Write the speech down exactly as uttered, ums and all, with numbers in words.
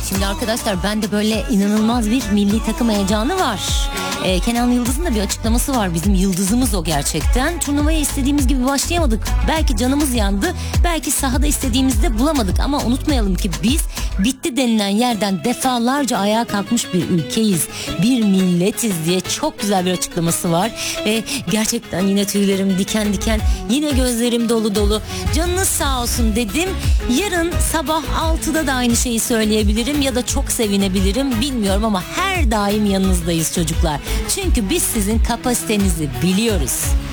Şimdi arkadaşlar bende böyle inanılmaz bir milli takım heyecanı var. Ee, Kenan Yıldız'ın da bir açıklaması var. Bizim yıldızımız o gerçekten. Turnuvaya istediğimiz gibi başlayamadık. Belki canımız yandı. Belki sahada istediğimizde bulamadık. Ama unutmayalım ki biz bitti denilen yerden defalarca ayağa kalkmış bir ülkeyiz. Bir milletiz diye çok güzel bir açıklaması var. Ve gerçekten yine tüylerim diken diken. Yine gözlerim dolu dolu. Canınız sağ olsun dedim. Yarın sabah altıda da aynı şeyi söyleyebilirim ya da çok sevinebilirim, bilmiyorum ama her daim yanınızdayız çocuklar. Çünkü biz sizin kapasitenizi biliyoruz.